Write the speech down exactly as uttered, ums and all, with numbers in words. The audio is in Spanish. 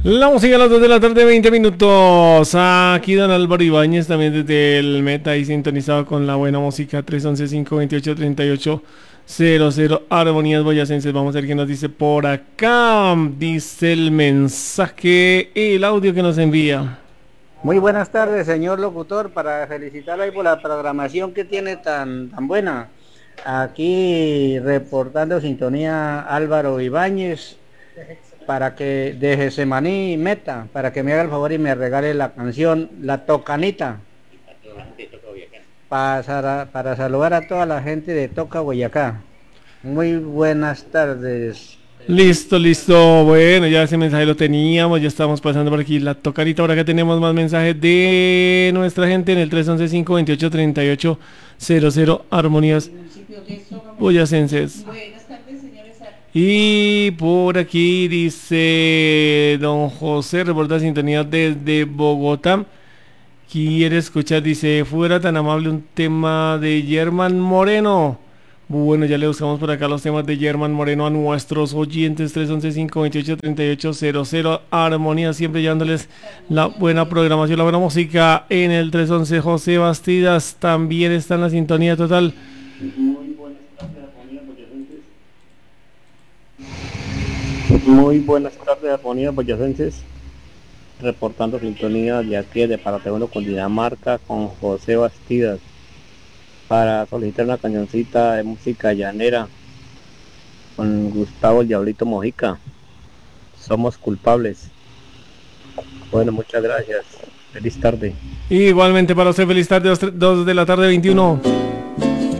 La música a las dos de la tarde, veinte minutos. Aquí don Álvaro Ibáñez, también desde el Meta y sintonizado con la buena música. Tres once, cinco veintiocho, treinta y ocho cero cero. Armonías boyacenses. Vamos a ver qué nos dice por acá. Dice el mensaje, el audio que nos envía. Muy buenas tardes, señor locutor, para felicitarlo ahí por la programación que tiene tan, tan buena. Aquí reportando sintonía Álvaro Ibáñez para que de Gesemaní Meta, para que me haga el favor y me regale la canción La Tocanita. Para, para saludar a toda la gente de Toca, Boyacá. Muy buenas tardes. Listo, listo. Bueno, ya ese mensaje lo teníamos. Ya estamos pasando por aquí la tocarita. Ahora que tenemos más mensajes de nuestra gente en el tres once, cinco veintiocho, treinta y ocho cero cero. Armonías boyacenses. Y por aquí dice don José, reporta sintonía desde Bogotá. Quiere escuchar, dice, fuera tan amable un tema de Germán Moreno. Bueno, ya le buscamos por acá los temas de Germán Moreno a nuestros oyentes. Tres once, cinco veintiocho, treinta y ocho cero cero. Armonía, siempre llevándoles la buena programación, la buena música. En el tres once, José Bastidas también está en la sintonía total. Muy buenas tardes, Armonía Boyacenses. Muy buenas tardes, Armonía Boyacenses. Reportando sintonía de aquí de Paratebueno con Dinamarca con José Bastidas para solicitar una cañoncita de música llanera con Gustavo el Diablito Mojica. Somos culpables. Bueno, muchas gracias. Feliz tarde. Igualmente para usted, feliz tarde, dos de la tarde, veintiuno.